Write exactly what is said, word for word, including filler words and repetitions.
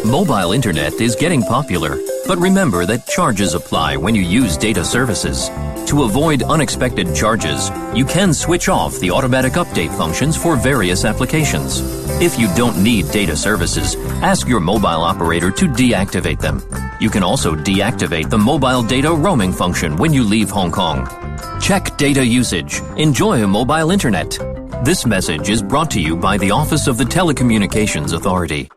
Mobile internet is getting popular, but remember that charges apply when you use data services. To avoid unexpected charges, you can switch off the automatic update functions for various applications. If you don't need data services, ask your mobile operator to deactivate them. You can also deactivate the mobile data roaming function when you leave Hong Kong. Check data usage. Enjoy mobile internet. This message is brought to you by the Office of the Telecommunications Authority.